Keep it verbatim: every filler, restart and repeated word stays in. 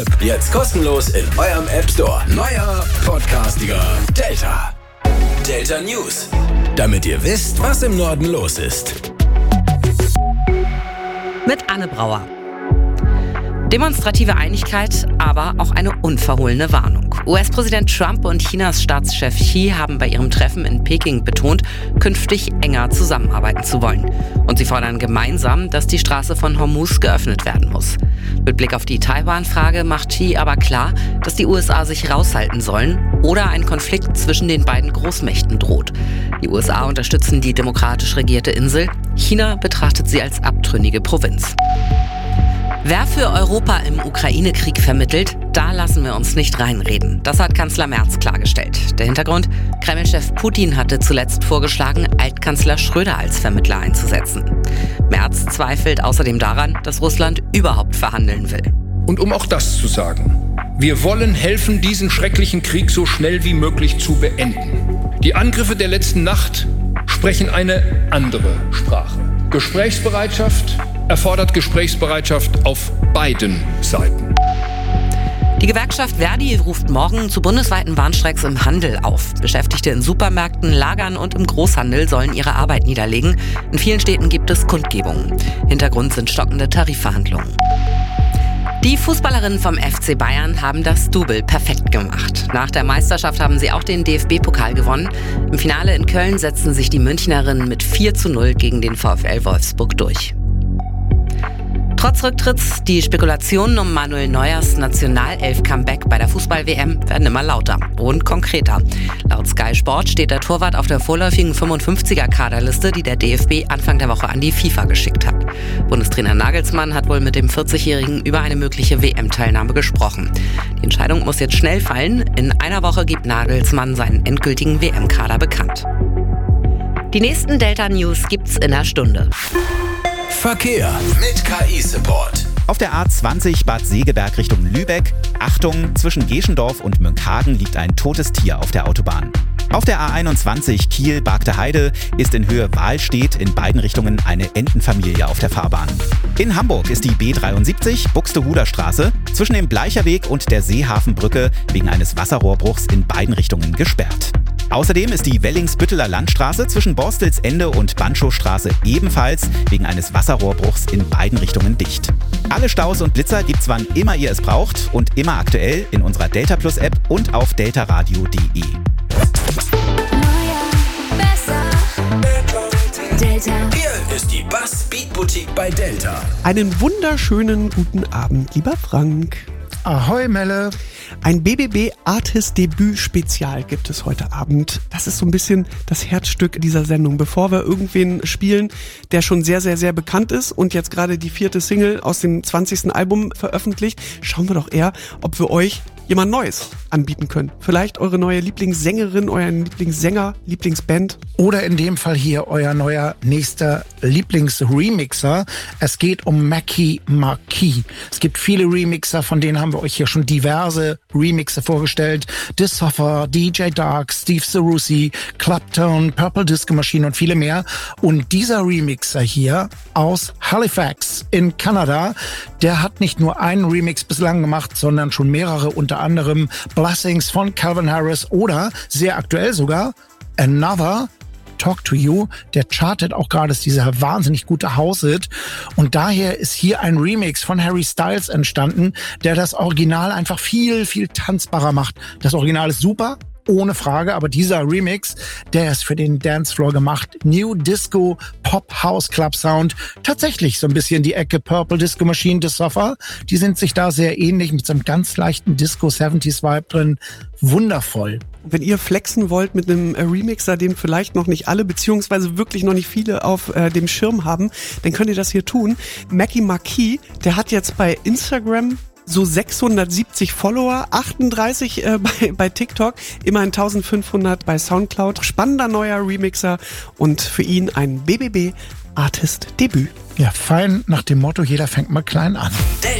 Jetzt kostenlos in eurem App Store. Neuer Podcastiger Delta. Delta News. Damit ihr wisst, was im Norden los ist. Mit Anne Brauer. Demonstrative Einigkeit, aber auch eine unverhohlene Warnung. U S-Präsident Trump und Chinas Staatschef Xi haben bei ihrem Treffen in Peking betont, künftig enger zusammenarbeiten zu wollen. Und sie fordern gemeinsam, dass die Straße von Hormuz geöffnet werden muss. Mit Blick auf die Taiwan-Frage macht Xi aber klar, dass die U S A sich raushalten sollen oder ein Konflikt zwischen den beiden Großmächten droht. Die U S A unterstützen die demokratisch regierte Insel. China betrachtet sie als abtrünnige Provinz. Wer für Europa im Ukraine-Krieg vermittelt, da lassen wir uns nicht reinreden. Das hat Kanzler Merz klargestellt. Der Hintergrund? Kreml-Chef Putin hatte zuletzt vorgeschlagen, Altkanzler Schröder als Vermittler einzusetzen. Merz zweifelt außerdem daran, dass Russland überhaupt verhandeln will. Und um auch das zu sagen, wir wollen helfen, diesen schrecklichen Krieg so schnell wie möglich zu beenden. Die Angriffe der letzten Nacht sprechen eine andere Sprache. Gesprächsbereitschaft erfordert Gesprächsbereitschaft auf beiden Seiten. Die Gewerkschaft Verdi ruft morgen zu bundesweiten Warnstreiks im Handel auf. Beschäftigte in Supermärkten, Lagern und im Großhandel sollen ihre Arbeit niederlegen. In vielen Städten gibt es Kundgebungen. Hintergrund sind stockende Tarifverhandlungen. Die Fußballerinnen vom F C Bayern haben das Double perfekt gemacht. Nach der Meisterschaft haben sie auch den D F B-Pokal gewonnen. Im Finale in Köln setzten sich die Münchnerinnen mit vier zu null gegen den VfL Wolfsburg durch. Trotz Rücktritts, die Spekulationen um Manuel Neuers Nationalelf-Comeback bei der Fußball-W M werden immer lauter und konkreter. Laut Sky Sport steht der Torwart auf der vorläufigen fünfundfünfziger-Kaderliste, die der D F B Anfang der Woche an die FIFA geschickt hat. Bundestrainer Nagelsmann hat wohl mit dem vierzigjährigen über eine mögliche W M-Teilnahme gesprochen. Die Entscheidung muss jetzt schnell fallen. In einer Woche gibt Nagelsmann seinen endgültigen W M-Kader bekannt. Die nächsten Delta-News gibt's in einer Stunde. Verkehr mit K I-Support. Auf der A zwanzig Bad Segeberg Richtung Lübeck. Achtung, zwischen Geschendorf und Münkhagen liegt ein totes Tier auf der Autobahn. Auf der A einundzwanzig Kiel-Bargte Heide ist in Höhe Wahlstedt in beiden Richtungen eine Entenfamilie auf der Fahrbahn. In Hamburg ist die B dreiundsiebzig Buxtehuder Straße zwischen dem Bleicherweg und der Seehafenbrücke wegen eines Wasserrohrbruchs in beiden Richtungen gesperrt. Außerdem ist die Wellingsbütteler Landstraße zwischen Borstelsende und Banschowstraße ebenfalls wegen eines Wasserrohrbruchs in beiden Richtungen dicht. Alle Staus und Blitzer gibt's, wann immer ihr es braucht und immer aktuell in unserer Delta Plus App und auf deltaradio punkt de. Delta. Hier ist die Bass Beat Boutique bei Delta. Einen wunderschönen guten Abend, lieber Frank. Ahoi, Melle. Ein B B B-Artist-Debüt-Spezial gibt es heute Abend. Das ist so ein bisschen das Herzstück dieser Sendung. Bevor wir irgendwen spielen, der schon sehr, sehr, sehr bekannt ist und jetzt gerade die vierte Single aus dem zwanzigsten Album veröffentlicht, schauen wir doch eher, ob wir euch jemand Neues anbieten können. Vielleicht eure neue Lieblingssängerin, euren Lieblingssänger, Lieblingsband. Oder in dem Fall hier euer neuer nächster Lieblingsremixer. Es geht um Mackie Marquis. Es gibt viele Remixer, von denen haben wir euch hier schon diverse Remixer vorgestellt. Disoffer, D J Dark, Steve Cerruti, Clapton, Purple Disco Machine und viele mehr. Und dieser Remixer hier aus Halifax in Kanada, der hat nicht nur einen Remix bislang gemacht, sondern schon mehrere, unter anderem Blessings von Calvin Harris oder sehr aktuell sogar Another Talk to You, der chartet auch gerade, ist dieser wahnsinnig gute House-Hit. Und daher ist hier ein Remix von Harry Styles entstanden, der das Original einfach viel, viel tanzbarer macht. Das Original ist super, ohne Frage, aber dieser Remix, der ist für den Dancefloor gemacht. New Disco Pop House Club Sound. Tatsächlich so ein bisschen die Ecke Purple Disco Machine, Disoffer. Die sind sich da sehr ähnlich mit so einem ganz leichten Disco siebziger Vibe drin. Wundervoll. Wenn ihr flexen wollt mit einem Remixer, den vielleicht noch nicht alle, beziehungsweise wirklich noch nicht viele auf äh, dem Schirm haben, dann könnt ihr das hier tun. Mackie Marquis, der hat jetzt bei Instagram so sechshundertsiebzig Follower, achtunddreißig äh, bei, bei TikTok, immerhin eintausendfünfhundert bei Soundcloud. Spannender neuer Remixer und für ihn ein B B B Artist Debüt. Ja, fein nach dem Motto, jeder fängt mal klein an.